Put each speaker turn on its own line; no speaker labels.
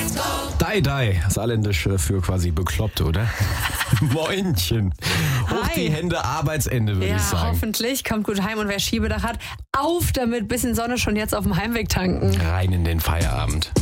Dai, saarländisch für quasi Bekloppte, oder? Moinchen. Hoch
Hi.
die Hände, Arbeitsende, würde ich sagen.
Hoffentlich. Kommt gut heim und wer Schiebedach hat, auf damit, bisschen Sonne schon jetzt auf dem Heimweg tanken.
Rein in den Feierabend.